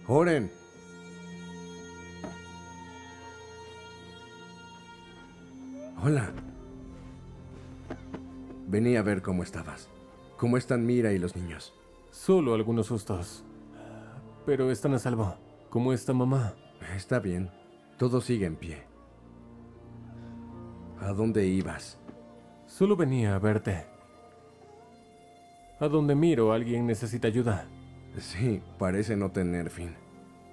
Oren. Hola. Venía a ver cómo estabas. ¿Cómo están Mira y los niños? Solo algunos sustos. Pero están a salvo. ¿Cómo está mamá? Está bien. Todo sigue en pie. ¿A dónde ibas? Solo venía a verte. A donde miro, alguien necesita ayuda. Sí, parece no tener fin.